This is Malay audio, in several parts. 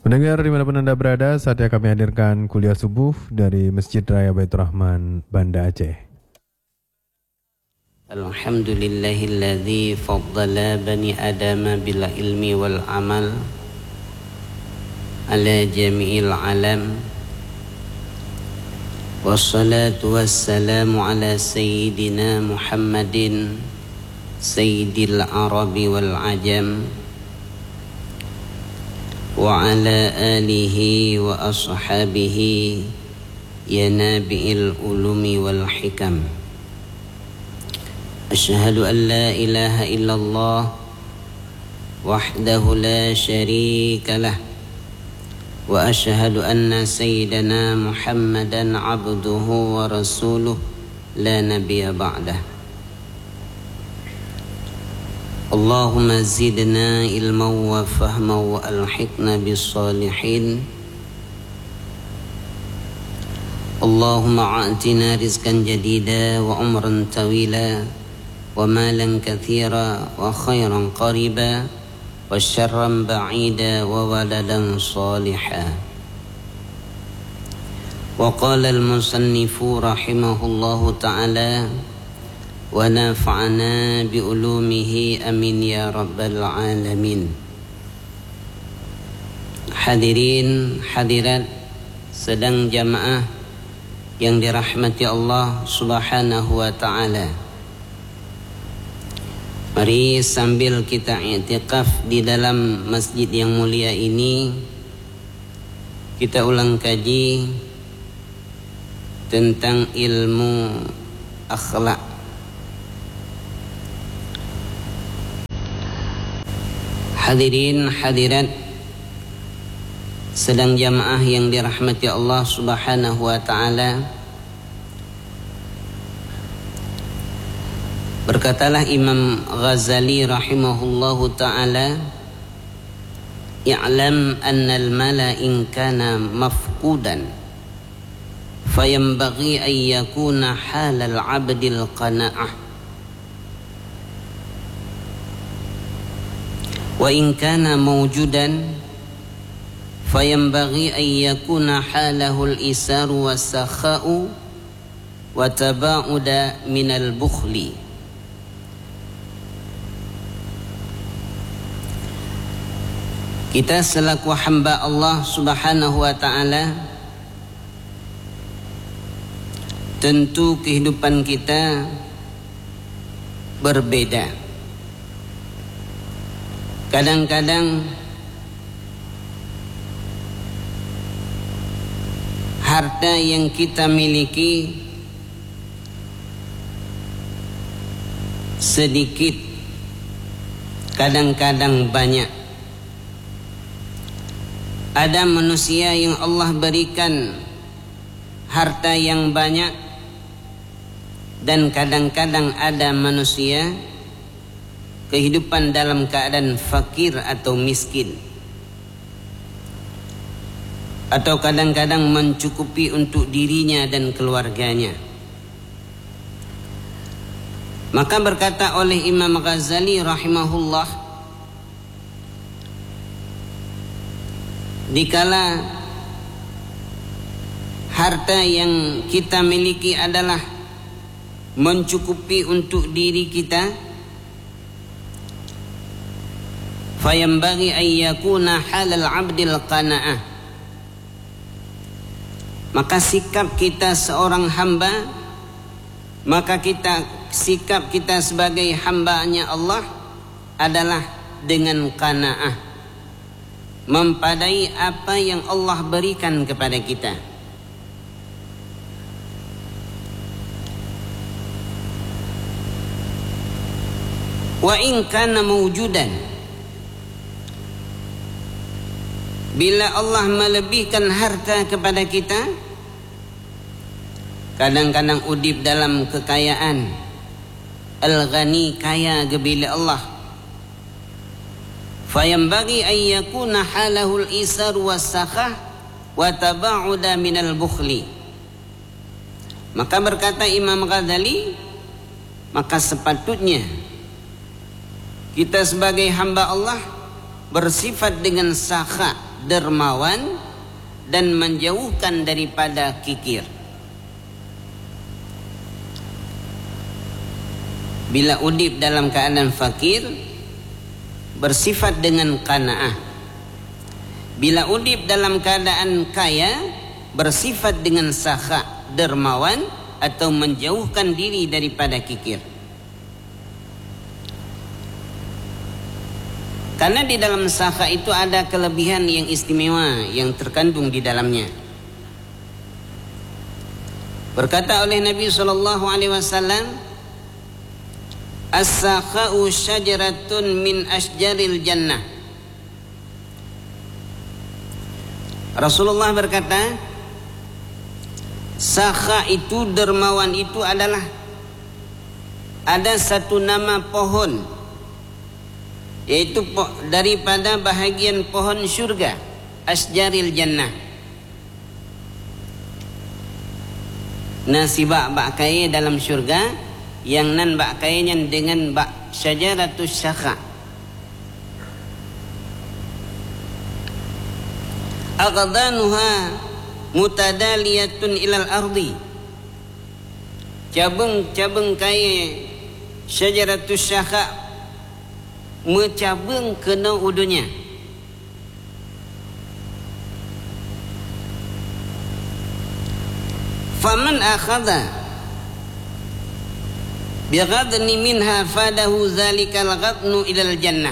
Pendengar dimanapun Anda berada, saatnya kami hadirkan kuliah subuh dari Masjid Raya Baitur Rahman, Banda Aceh. Alhamdulillahilladzi faddala bani adama bil ilmi wal amal ala jami'il alam. Wassalatu wassalamu ala sayyidina Muhammadin sayyidil arabi wal ajam wa ala alihi wa ashabihi yanabi'il ulumi wal hikam. Asyhadu an la ilaha illallah wahdahu la syarika lah wa asyhadu anna sayyidana Muhammadan abduhu wa rasuluh la nabiyya ba'dah. Allahumma zidna ilman wa fahman wa alhiqna bis salihin. Allahumma a'tina rizqan jadida wa umran tawila wa malan kathira wa khairan qariba wa syarran ba'ida wa waladan saliha. Wa qala al-musannifu rahimahullahu ta'ala wa nafa'ana bi ulumihi amin ya rabbal alamin. Hadirin hadirat sedang jamaah yang dirahmati Allah Subhanahu wa ta'ala, mari sambil kita i'tikaf di dalam masjid yang mulia ini, kita ulang kaji tentang ilmu akhlak. Hadirin hadirat sedang jamaah yang dirahmati Allah Subhanahu wa ta'ala, berkatalah Imam Ghazali rahimahullahu ta'ala, i'lam anna al-mala in kana mafqudan fayambaghi an yakuna halal abdil qana'ah wa in kana mawjudan fayambaghi an yakuna halahu al-isaru was-sakha'u wa taba'uda minal bukhli. Kita selaku hamba Allah Subhanahu wa ta'ala, tentu kehidupan kita berbeda. Kadang-kadang harta yang kita miliki sedikit, kadang-kadang banyak. Ada manusia yang Allah berikan harta yang banyak, dan kadang-kadang ada manusia kehidupan dalam keadaan fakir atau miskin, atau kadang-kadang mencukupi untuk dirinya dan keluarganya. Maka berkata oleh Imam Ghazali rahimahullah, dikala harta yang kita miliki adalah mencukupi untuk diri kita, fayambaghi an yakuna halal abdil qana'ah, maka sikap kita seorang hamba, maka sikap kita sebagai hambanya Allah adalah dengan qana'ah, mempadai apa yang Allah berikan kepada kita. Wa in kana mawjudan, bila Allah melebihkan harta kepada kita, kadang-kadang udip dalam kekayaan, al-ghani, kaya gebila Allah, fayambaghi an yakuna halahul isar was-sakhah wa taba'uda minal bukhli. Maka berkata Imam Ghazali, maka sepatutnya kita sebagai hamba Allah bersifat dengan sakha, dermawan, dan menjauhkan daripada kikir. Bila udip dalam keadaan fakir, bersifat dengan qanaah. Bila udip dalam keadaan kaya, bersifat dengan sakha, dermawan, atau menjauhkan diri daripada kikir. Karena di dalam sakha itu ada kelebihan yang istimewa yang terkandung di dalamnya. Berkata oleh Nabi SAW, as-sakha'u syajaratun min asjaril jannah. Rasulullah berkata, sakha itu, dermawan itu adalah ada satu nama pohon, yaitu daripada bahagian pohon syurga, asjaril jannah. Nasibak bak kaya dalam syurga, yang nan bak kayanya dengan bak syajaratus syakha. Aqdanuha mutadaliyatun ilal ardi. Cabang-cabang kaya syajaratus syakha mencabang kena udunya. Faman akhadha bighadni minha fadahu zalikal ghadnu ilal jannah.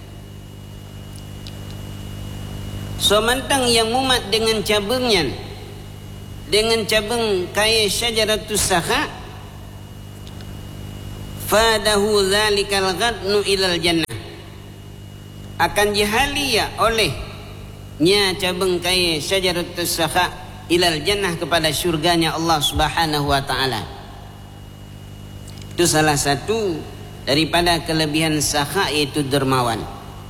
Somantang yang mumat dengan cabangnya, dengan cabang kaya syajaratus sakha, fadahu zalikal ghadnu ilal jannah, akan dihalia olehnya cabang kaya syajaratus sakha ilal jannah, kepada syurganya Allah Subhanahu wa ta'ala. Itu salah satu daripada kelebihan sakha, yaitu dermawan.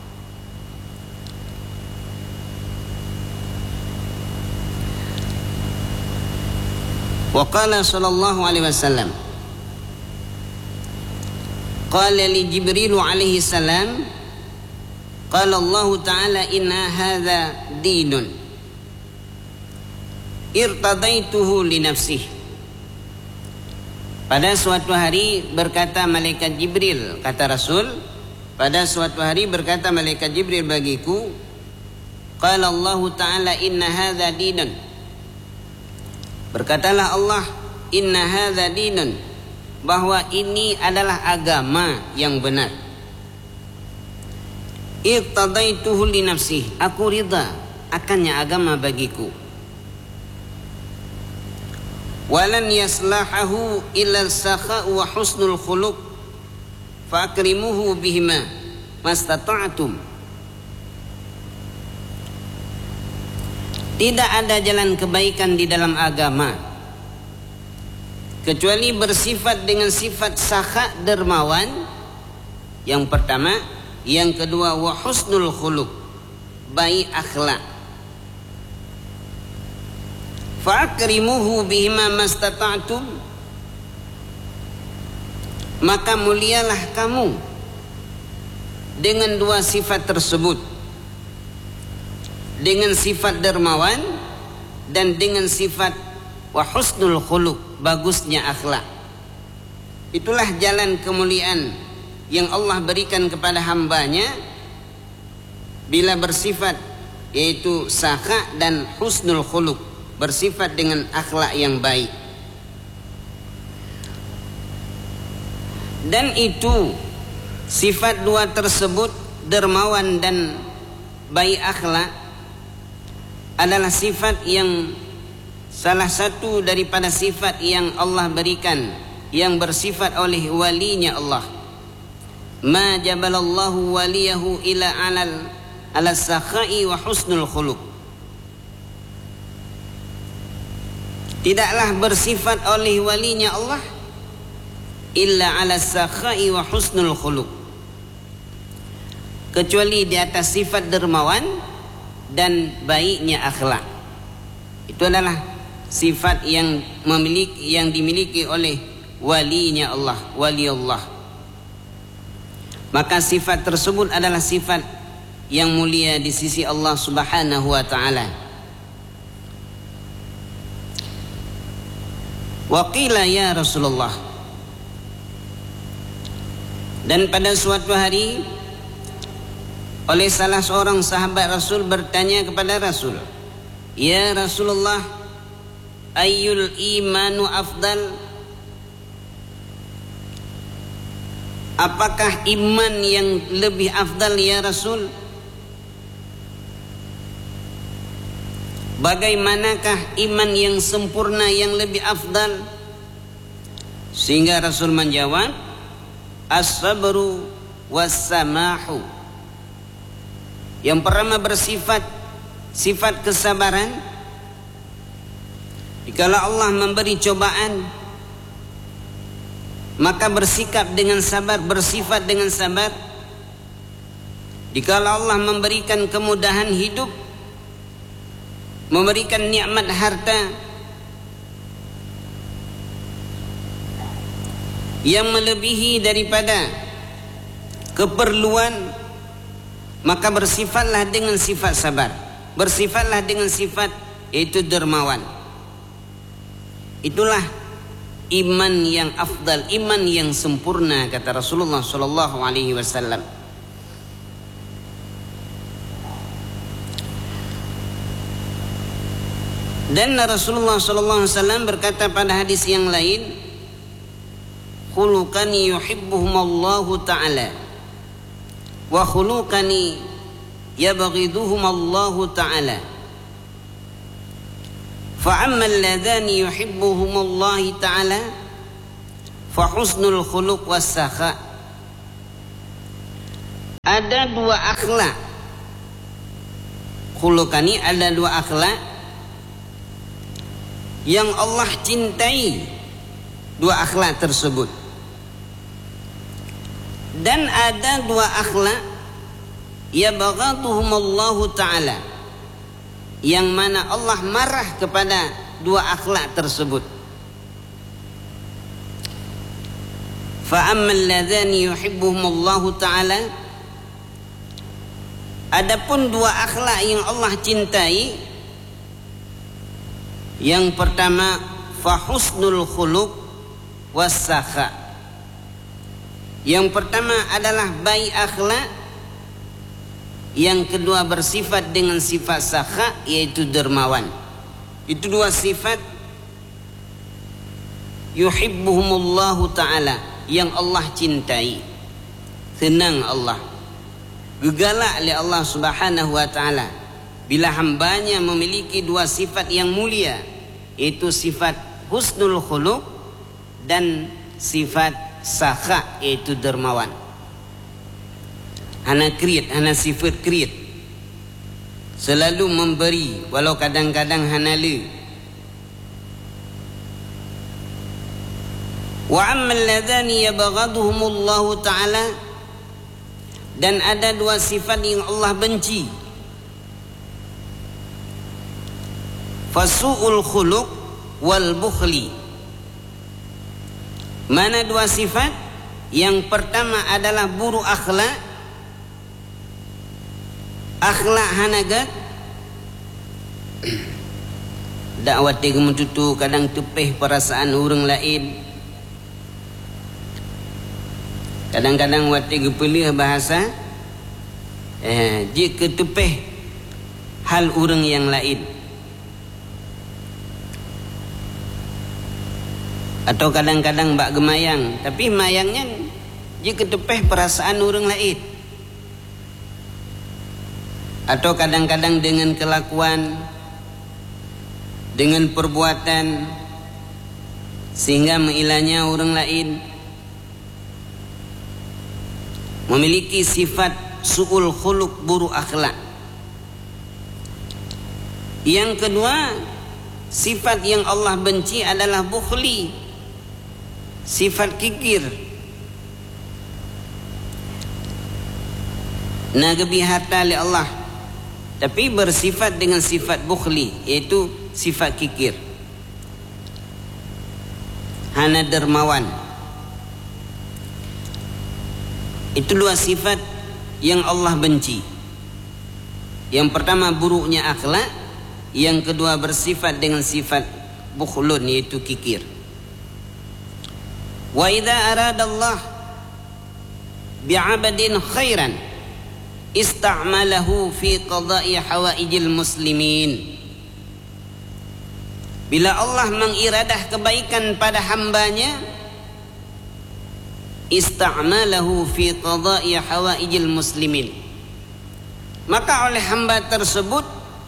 Wa qala sallallahu alaihi wasallam, qala li Jibril alaihi salam, qala Allah ta'ala inna hadha dinun irtadaituhu li nafsihi. Pada suatu hari berkata malaikat Jibril, kata Rasul, pada suatu hari berkata malaikat Jibril bagiku, qala Allah ta'ala inna hadha dinun, berkatalah Allah, inna hadha dinun, bahwa ini adalah agama yang benar. Iqtadaituhu li nafsi, aku ridha akannya agama bagiku. Walan yaslahahu illa sakha'u wa husnul khuluq fa'akrimuhu bihima mastata'tum. Tidak ada jalan kebaikan di dalam agama kecuali bersifat dengan sifat sakha, dermawan, yang pertama. Yang kedua, wa husnul khuluq, baik akhlak. Fa'akrimuhu bihima mastata'tum, maka mulialah kamu dengan dua sifat tersebut, dengan sifat dermawan dan dengan sifat wa husnul khuluq, bagusnya akhlak. Itulah jalan kemuliaan yang Allah berikan kepada hambanya bila bersifat, yaitu sakha dan husnul khuluq, bersifat dengan akhlak yang baik. Dan itu sifat dua tersebut, dermawan dan baik akhlak, adalah sifat yang salah satu daripada sifat yang Allah berikan, yang bersifat oleh walinya Allah. Ma jabalallahu waliyahu ila ala sakha'i wa husnul khuluq. Tidaklah bersifat oleh walinya Allah illa ala sakha'i wa husnul khuluq, kecuali di atas sifat dermawan dan baiknya akhlak. Itu adalah sifat yang dimiliki oleh walinya Allah, wali Allah. Maka sifat tersebut adalah sifat yang mulia di sisi Allah Subhanahu wa taala. Wa qila ya Rasulullah, dan pada suatu hari oleh salah seorang sahabat Rasul bertanya kepada Rasul, ya Rasulullah, ayyul imanu afdal? Apakah iman yang lebih afdal ya Rasul? Bagaimanakah iman yang sempurna yang lebih afdal? Sehingga Rasul menjawab, as-sabru was-samahu. Yang pertama bersifat sifat kesabaran. Jikalau Allah memberi cobaan, maka bersikap dengan sabar, bersifat dengan sabar. Jikalau Allah memberikan kemudahan hidup, memberikan nikmat harta yang melebihi daripada keperluan, maka bersifatlah dengan sifat sabar, bersifatlah dengan sifat yaitu dermawan. Itulah iman yang afdal, iman yang sempurna, kata Rasulullah sallallahu alaihi wasallam. Dan Rasulullah sallallahu alaihi wasallam berkata pada hadis yang lain, khuluqani yuhibbuhumallahu ta'ala wa khuluqani yabghiduhumallahu ta'ala. Fa'amma alladhani yuhibbuhumullahi ta'ala fa husnul khuluq was-sakha. Ada dua akhlak, khuluqani, ada dua akhlak yang Allah cintai, dua akhlak tersebut. Dan ada dua akhlak yabghaduhumallahu ta'ala, yang mana Allah marah kepada dua akhlak tersebut. Fa ammal ladzani yuhibbuhumullahu ta'ala, adapun dua akhlak yang Allah cintai, yang pertama fa husnul khuluq was-sakha. Yang pertama adalah baik akhlak, yang kedua bersifat dengan sifat sakha, yaitu dermawan. Itu dua sifat yuhibbuhumullahu ta'ala, yang Allah cintai. Senang Allah, gegalak oleh Allah Subhanahu wa ta'ala bila hambanya memiliki dua sifat yang mulia, yaitu sifat husnul khuluq dan sifat sakha, yaitu dermawan. Hana kriit, hana sifat kriit, selalu memberi walau kadang-kadang hana le. Wa ammal ladzani yabghaduhumullahu ta'ala, dan ada dua sifat yang Allah benci, fasu'ul khuluq wal bukhli. Mana dua sifat? Yang pertama adalah buruk akhlak, akhlak hanagat. Dakwat tiga mentutu kadang tepeh perasaan orang lain, kadang-kadang wati gepelih bahasa jika tepeh hal orang yang lain. Atau kadang-kadang bak gemayang, tapi mayangnya jika tepeh perasaan orang lain. Atau kadang-kadang dengan kelakuan, dengan perbuatan, sehingga mengilanya orang lain. Memiliki sifat su'ul khuluq, buruk akhlak. Yang kedua, sifat yang Allah benci adalah bukhli, sifat kikir. Nagabi harta oleh Allah, tapi bersifat dengan sifat bukhli, yaitu sifat kikir. Hana dermawan. Itu dua sifat yang Allah benci. Yang pertama buruknya akhlak, yang kedua bersifat dengan sifat bukhlun, yaitu kikir. Wa idza arada Allah bi'abadin khairan ista'malahu fi qada'i hawaijil muslimin. Bila Allah mengiradah kebaikan pada hambanya, ista'malahu fi qada'i hawaijil muslimin, maka oleh hamba tersebut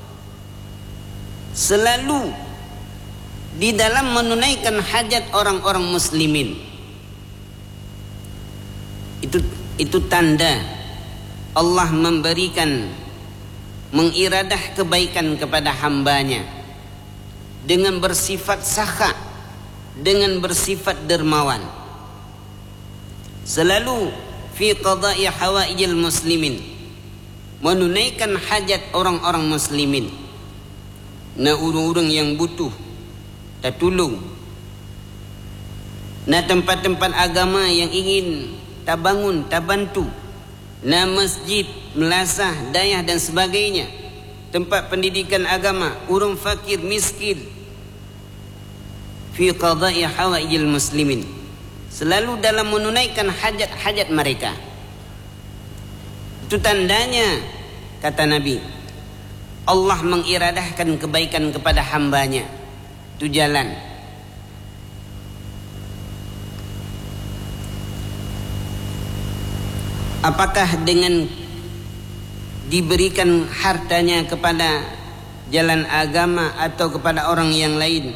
selalu di dalam menunaikan hajat orang-orang muslimin. Itu tanda Allah mengiradah kebaikan kepada hambanya dengan bersifat sakha, dengan bersifat dermawan. Selalu fi qada'i hawaijil muslimin, menunaikan hajat orang-orang muslimin. Na urang-urang yang butuh tak tolong. Na tempat-tempat agama yang ingin tak bangun, tak bantu. Na masjid, melasah, dayah dan sebagainya. Tempat pendidikan agama, urang fakir, miskin. Fi qada'i hawaijil muslimin, selalu dalam menunaikan hajat-hajat mereka. Itu tandanya, kata Nabi, Allah mengiradahkan kebaikan kepada hambanya. Itu jalan. Apakah dengan diberikan hartanya kepada jalan agama atau kepada orang yang lain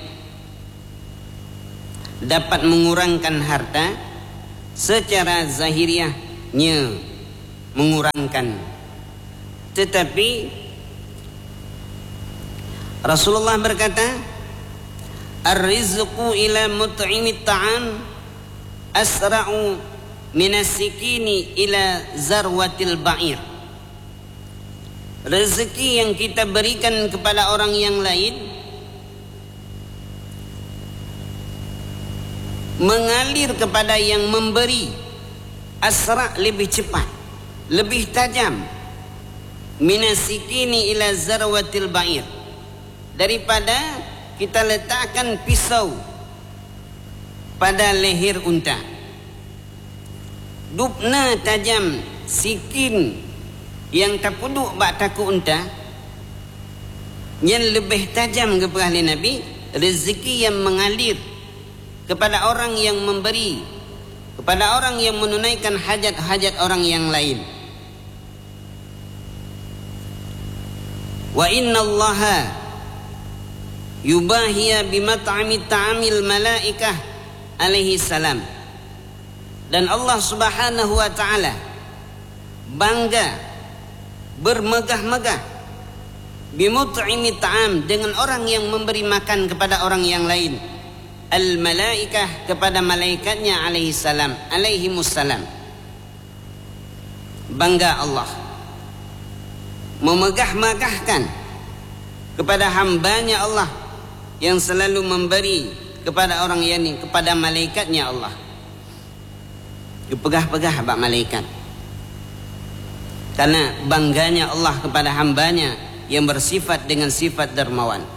dapat mengurangkan harta? Secara zahiriahnya mengurangkan, tetapi Rasulullah berkata, ar-rizqu ila mut'imit ta'am asra'u minasikini ila zarwatil ba'ir. Rezeki yang kita berikan kepada orang yang lain mengalir kepada yang memberi, asra' lebih cepat, lebih tajam, minasikini ila zarwatil ba'ir, daripada kita letakkan pisau pada leher unta. Dupna tajam, sikin yang terpuduk bak taku unta, yang lebih tajam kepada Nabi, rezeki yang mengalir kepada orang yang memberi, kepada orang yang menunaikan hajat-hajat orang yang lain. Wa inna Allaha yubahiya bimat'ami ta'amil malaikah alaihi salam. Dan Allah subhanahu wa ta'ala bangga, bermegah-megah, bimut'imi ta'am, dengan orang yang memberi makan kepada orang yang lain. Al-malaikah, kepada malaikatnya alaihi salam, alaihimussalam. Bangga Allah memegah-megahkan kepada hambanya Allah yang selalu memberi kepada orang yang ini, kepada malaikatnya Allah. Dipegah-pegah bak malaikat, karena bangganya Allah kepada hambanya yang bersifat dengan sifat dermawan.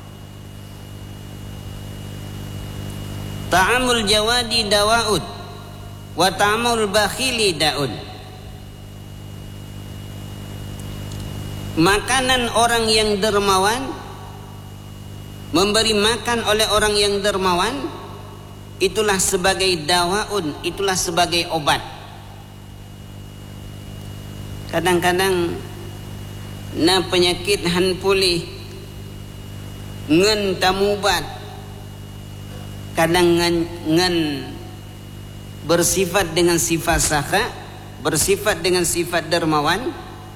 Ta'amul jawadi dawa'ud wa ta'amul bakhili da'ud. Makanan orang yang dermawan, memberi makan oleh orang yang dermawan, itulah sebagai dawaun, itulah sebagai obat. Kadang-kadang na penyakit han pulih ngen tamubat, kadang ngen bersifat dengan sifat sakha, bersifat dengan sifat dermawan,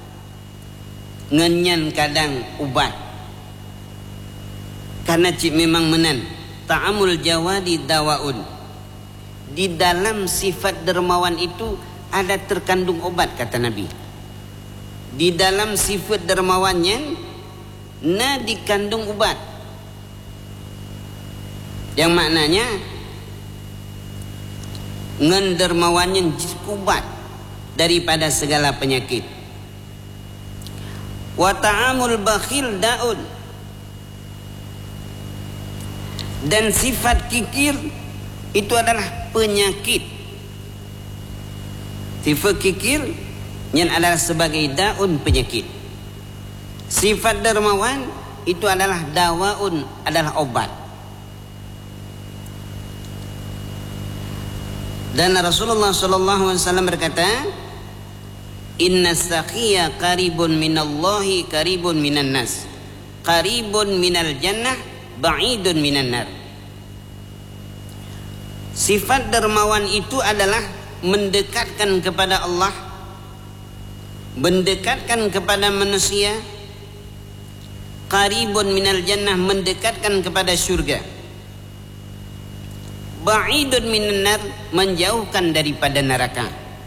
ngenyan kadang ubat. Karena cik memang menan ta'amul jawadi dawaun, di dalam sifat dermawan itu ada terkandung obat, kata Nabi. Di dalam sifat dermawannya na dikandung obat, yang maknanya ngan dermawannya kubat daripada segala penyakit. Wa ta'amul bakhil da'un. Dan sifat kikir itu adalah penyakit. Sifat kikir yang adalah sebagai daun, penyakit. Sifat dermawan itu adalah dawaun, adalah obat. Dan Rasulullah sallallahu alaihi wasallam berkata, "Inna sakhiya qaribun minallahi qaribun minan nas. Qaribun minal jannah, ba'idun minan nar." Sifat dermawan itu adalah mendekatkan kepada Allah, mendekatkan kepada manusia. Qaribun minal jannah, mendekatkan kepada syurga. Ba'idun minan nar, menjauhkan daripada neraka.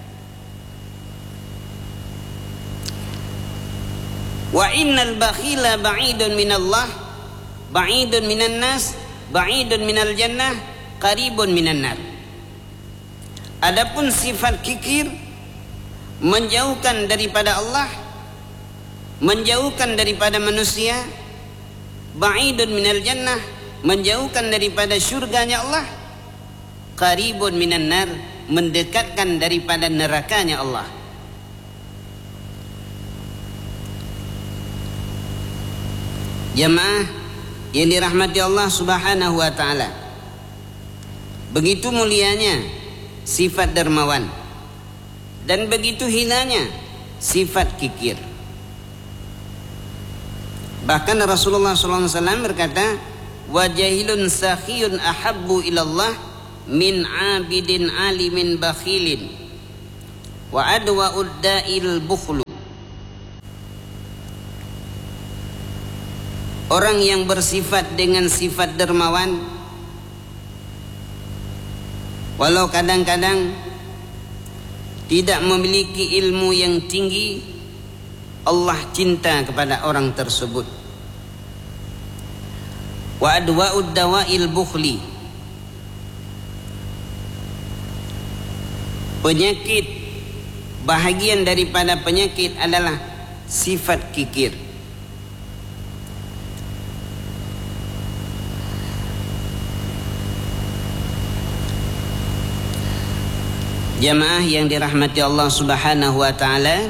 Wa innal bakhila ba'idun minallah, ba'idun minan nas, ba'idun minal jannah, qaribun minan nar. Adapun sifat kikir, menjauhkan daripada Allah, menjauhkan daripada manusia. Ba'idun minal jannah, menjauhkan daripada syurganya Allah. Qaribun minan nar, mendekatkan daripada nerakanya Allah. Jemaah yang dirahmati Allah Subhanahu wa taala, begitu mulianya sifat dermawan dan begitu hinanya sifat kikir. Bahkan Rasulullah SAW berkata, "Wa jahilun sakhiyun ahabbu ilallah min abidin alimin bakhilin wa adwa'ud da'il bukhlu." Orang yang bersifat dengan sifat dermawan, walau kadang-kadang tidak memiliki ilmu yang tinggi, Allah cinta kepada orang tersebut. Wa adwa'ud dawa'il bukhli, penyakit, bahagian daripada penyakit adalah sifat kikir. Jamaah yang dirahmati Allah Subhanahu wa taala,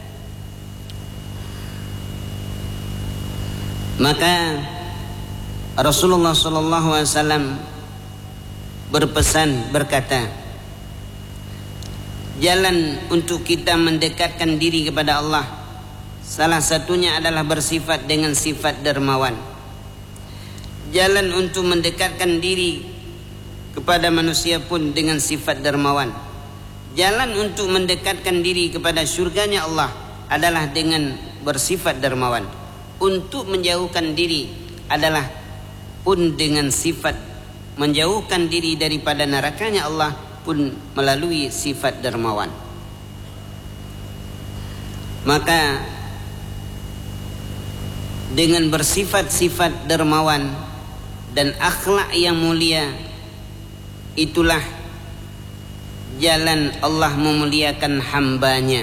maka Rasulullah sallallahu alaihi wasallam berpesan, berkata, jalan untuk kita mendekatkan diri kepada Allah, salah satunya adalah bersifat dengan sifat dermawan. Jalan untuk mendekatkan diri kepada manusia pun dengan sifat dermawan. Jalan untuk mendekatkan diri kepada syurganya Allah adalah dengan bersifat dermawan. Untuk menjauhkan diri adalah pun dengan sifat menjauhkan diri daripada nerakanya Allah pun melalui sifat dermawan. Maka dengan bersifat-sifat dermawan dan akhlak yang mulia, itulah jalan Allah memuliakan hambanya.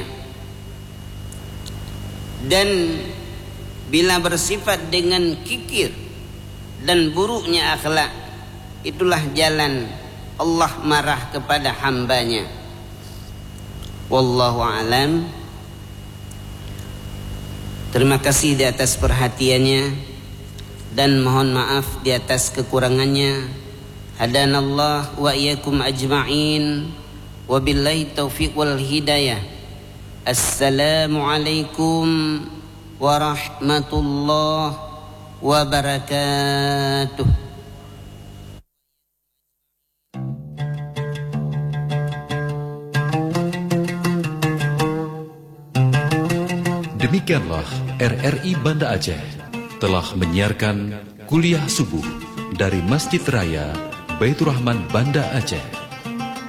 Dan bila bersifat dengan kikir dan buruknya akhlak, itulah jalan Allah marah kepada hambanya. Wallahu a'lam. Terima kasih di atas perhatiannya dan mohon maaf di atas kekurangannya. Hadanallah wa iyyakum ajma'in. Wabillahi taufiq wal hidayah. Assalamualaikum warahmatullahi wabarakatuh. Demikianlah RRI Banda Aceh telah menyiarkan kuliah subuh dari Masjid Raya Baitur Rahman Banda Aceh.